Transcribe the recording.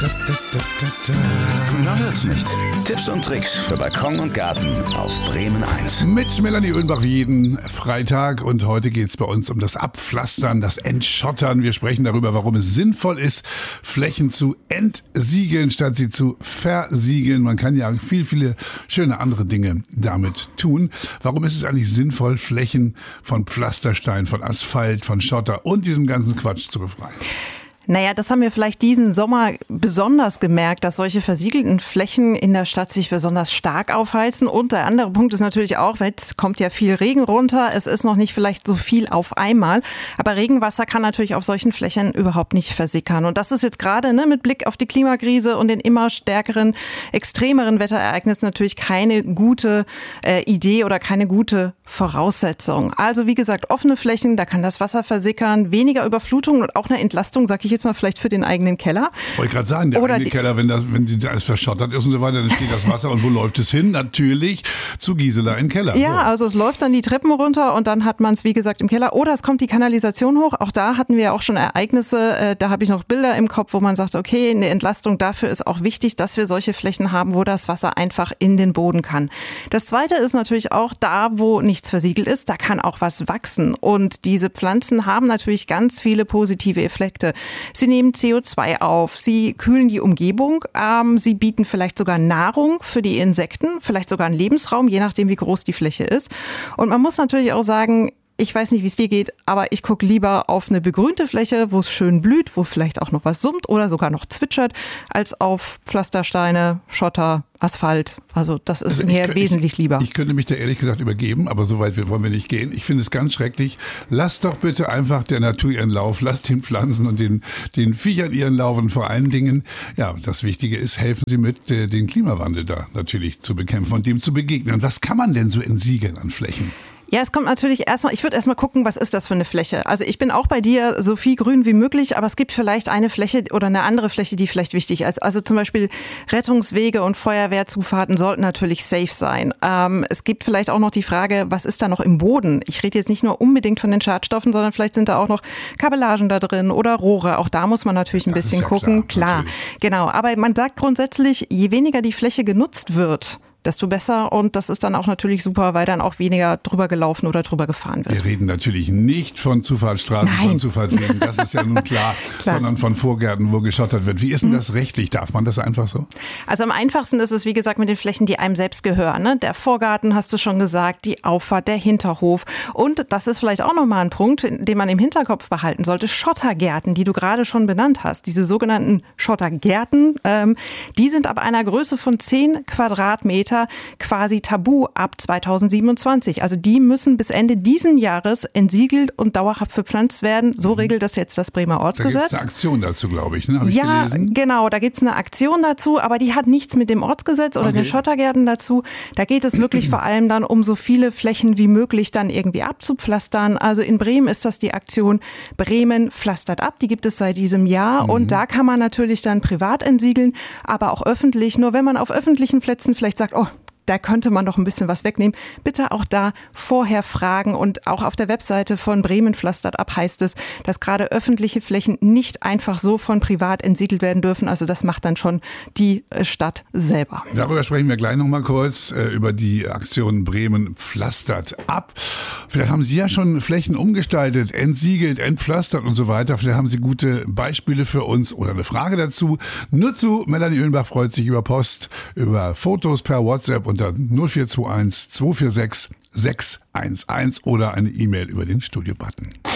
Grüner wird's nicht. Tipps und Tricks für Balkon und Garten auf Bremen 1. Mit Melanie Oedenbach jeden Freitag, und heute geht's bei uns um das Abpflastern, das Entschottern. Wir sprechen darüber, warum es sinnvoll ist, Flächen zu entsiegeln, statt sie zu versiegeln. Man kann ja viele schöne andere Dinge damit tun. Warum ist es eigentlich sinnvoll, Flächen von Pflasterstein, von Asphalt, von Schotter und diesem ganzen Quatsch zu befreien? Naja, das haben wir vielleicht diesen Sommer besonders gemerkt, dass solche versiegelten Flächen in der Stadt sich besonders stark aufheizen. Und der andere Punkt ist natürlich auch, es kommt ja viel Regen runter. Es ist noch nicht vielleicht so viel auf einmal. Aber Regenwasser kann natürlich auf solchen Flächen überhaupt nicht versickern. Und das ist jetzt gerade mit Blick auf die Klimakrise und den immer stärkeren, extremeren Wetterereignissen natürlich keine gute Idee oder keine gute Voraussetzung. Also wie gesagt, offene Flächen, da kann das Wasser versickern, weniger Überflutung und auch eine Entlastung, sag ich jetzt mal, vielleicht für den eigenen Keller. Wollte ich gerade sagen, der eigene Keller, wenn alles verschottert ist und so weiter, dann steht das Wasser und wo läuft es hin? Natürlich zu Gisela in den Keller. Ja, also es läuft dann die Treppen runter und dann hat man es, wie gesagt, im Keller. Oder es kommt die Kanalisation hoch. Auch da hatten wir auch schon Ereignisse. Da habe ich noch Bilder im Kopf, wo man sagt, okay, eine Entlastung dafür ist auch wichtig, dass wir solche Flächen haben, wo das Wasser einfach in den Boden kann. Das Zweite ist natürlich auch, da wo nichts versiegelt ist, da kann auch was wachsen. Und diese Pflanzen haben natürlich ganz viele positive Effekte. Sie nehmen CO2 auf, sie kühlen die Umgebung, sie bieten vielleicht sogar Nahrung für die Insekten, vielleicht sogar einen Lebensraum, je nachdem wie groß die Fläche ist. Und man muss natürlich auch sagen, ich weiß nicht, wie es dir geht, aber ich gucke lieber auf eine begrünte Fläche, wo es schön blüht, wo vielleicht auch noch was summt oder sogar noch zwitschert, als auf Pflastersteine, Schotter, Asphalt. Also das ist mir wesentlich lieber. Ich könnte mich da ehrlich gesagt übergeben, aber so weit wollen wir nicht gehen. Ich finde es ganz schrecklich. Lasst doch bitte einfach der Natur ihren Lauf, lasst den Pflanzen und den Viechern ihren Lauf, und vor allen Dingen, ja, das Wichtige ist, helfen Sie mit, den Klimawandel da natürlich zu bekämpfen und dem zu begegnen. Was kann man denn so entsiegeln an Flächen? Ja, es kommt natürlich ich würde erstmal gucken, was ist das für eine Fläche? Also ich bin auch bei dir, so viel grün wie möglich, aber es gibt vielleicht eine Fläche oder eine andere Fläche, die vielleicht wichtig ist. Also zum Beispiel Rettungswege und Feuerwehrzufahrten sollten natürlich safe sein. Es gibt vielleicht auch noch die Frage, was ist da noch im Boden? Ich rede jetzt nicht nur unbedingt von den Schadstoffen, sondern vielleicht sind da auch noch Kabellagen da drin oder Rohre. Auch da muss man natürlich ein bisschen gucken. Klar, genau. Aber man sagt grundsätzlich, je weniger die Fläche genutzt wird, desto besser, und das ist dann auch natürlich super, weil dann auch weniger drüber gelaufen oder drüber gefahren wird. Wir reden natürlich nicht von Zufahrtsstraßen, von Zufahrtswegen, das ist ja nun klar, sondern von Vorgärten, wo geschottert wird. Wie ist denn das rechtlich? Darf man das einfach so? Also am einfachsten ist es, wie gesagt, mit den Flächen, die einem selbst gehören. Ne? Der Vorgarten, hast du schon gesagt, die Auffahrt, der Hinterhof. Und das ist vielleicht auch nochmal ein Punkt, den man im Hinterkopf behalten sollte. Schottergärten, die du gerade schon benannt hast. Diese sogenannten Schottergärten, die sind ab einer Größe von 10 Quadratmeter quasi tabu ab 2027. Also die müssen bis Ende diesen Jahres entsiegelt und dauerhaft verpflanzt werden. So regelt das jetzt das Bremer Ortsgesetz. Da gibt es eine Aktion dazu, glaube ich, ne? Hab ich gelesen? Genau, da gibt es eine Aktion dazu, aber die hat nichts mit dem Ortsgesetz oder den Schottergärten dazu. Da geht es wirklich vor allem dann um so viele Flächen wie möglich dann irgendwie abzupflastern. Also in Bremen ist das die Aktion Bremen pflastert ab. Die gibt es seit diesem Jahr und da kann man natürlich dann privat entsiegeln, aber auch öffentlich. Nur wenn man auf öffentlichen Plätzen vielleicht sagt, da könnte man doch ein bisschen was wegnehmen. Bitte auch da vorher fragen, und auch auf der Webseite von Bremen pflastert ab heißt es, dass gerade öffentliche Flächen nicht einfach so von privat entsiegelt werden dürfen. Also das macht dann schon die Stadt selber. Darüber sprechen wir gleich noch mal kurz, über die Aktion Bremen pflastert ab. Vielleicht haben Sie ja schon Flächen umgestaltet, entsiegelt, entpflastert und so weiter. Vielleicht haben Sie gute Beispiele für uns oder eine Frage dazu. Nur zu, Melanie Oedenbach freut sich über Post, über Fotos per WhatsApp unter 0421 246 611 oder eine E-Mail über den Studio-Button.